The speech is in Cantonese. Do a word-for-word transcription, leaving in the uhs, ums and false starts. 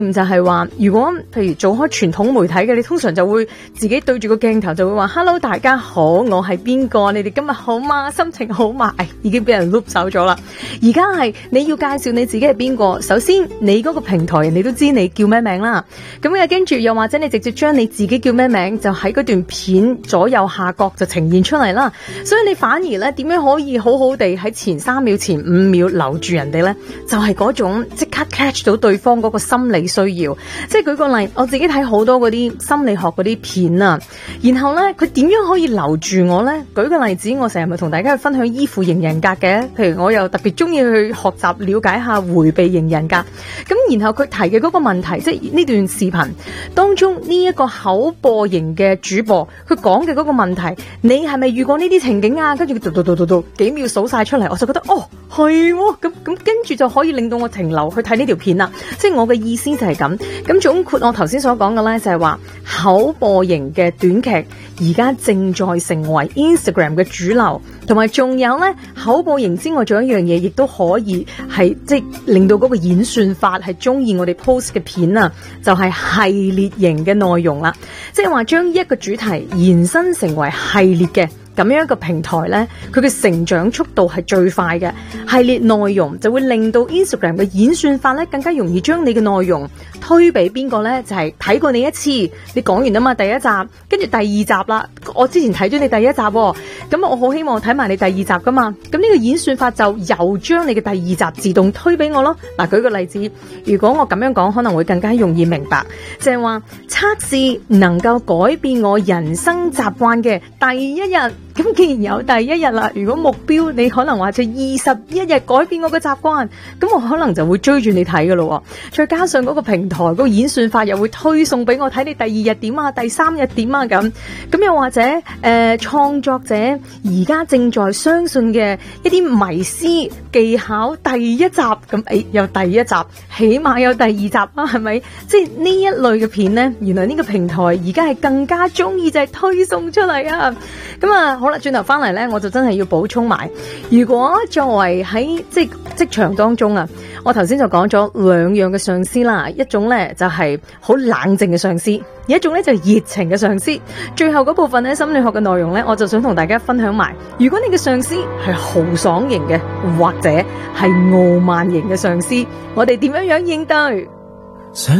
就係話，如果譬如做開傳統媒體嘅，你通常就會自己對住個鏡頭就會話 Hello 大家好，我係邊個，你哋今日好嗎？心情好嗎？哎，已經俾人碌走咗啦。而家係你要介紹你自己係邊個，首先你嗰個平台人哋都知你叫咩名啦，咁又跟住又或者你直接將你自己叫咩名就喺嗰段片左右下角就呈現出嚟啦。所以你反而咧點樣可以好好地喺前三秒前五秒留住人哋咧，就係嗰種即刻 catch 到對方嗰個心理需要。即係舉個例，我自己睇好多嗰啲心理學嗰啲片啊，然後咧佢點樣可以留住我咧？舉個例子，我成日咪同大家去分享依附型人格嘅，譬如我又特別中意去學習了解下回避型人格。咁然後佢提嘅嗰個問題，即係呢段視頻當中呢一個口播型嘅主播，佢講嘅嗰個問題，你係咪遇過呢啲情景啊？跟住佢嘟嘟嘟嘟嘟幾秒數晒出嚟，我就覺得哦係喎，咁咁跟住就可以令到我停留去睇呢條片啦。即係我嘅意思就係咁。咁總括我頭先所講嘅咧，就係話口播型嘅短劇而家正在成為 Instagram 嘅主流，同埋仲有咧口播型之外，仲有一樣嘢，亦都可以係即係令到嗰個演算法係中意我哋 post 嘅片啊，就係系列型嘅內容啦。即係話將一個主題延伸成為系列嘅。咁樣一個平台呢，佢嘅成長速度係最快嘅。系列內容就會令到 Instagram 嘅演算法呢更加容易將你嘅內容推俾邊個呢？就係、是、睇過你一次，你講完啊嘛第一集，跟住第二集啦。我之前睇咗你第一集、哦，咁我好希望睇埋你第二集噶嘛。咁呢個演算法就又將你嘅第二集自動推俾我咯。嗱，舉個例子，如果我咁樣講，可能會更加容易明白，就係話測試能夠改變我人生習慣嘅第一日。咁既然有第一日啦，如果目標你可能話就二十一日改變我嘅習慣，咁我可能就會追住你睇噶咯。再加上嗰個平台嗰個演算法又會推送俾我睇你第二日點啊，第三日點啊咁。咁又或者誒、呃、創作者而家正在相信嘅一啲迷思技巧第一集咁，誒、哎、有第一集，起碼有第二集啦，係咪？即係呢一類嘅片呢，原來呢個平台而家係更加中意就係推送出嚟啊！咁啊，好啦，轉頭翻嚟咧，我就真係要補充埋。如果作為喺即職場當中啊，我頭先就講咗兩樣嘅上司啦，一種咧就係好冷靜嘅上司，而一種咧就係熱情嘅上司。最後嗰部分咧，心理學嘅內容咧，我就想同大家分享埋。如果你嘅上司係豪爽型嘅，或者係傲慢型嘅上司，我哋點樣樣應對？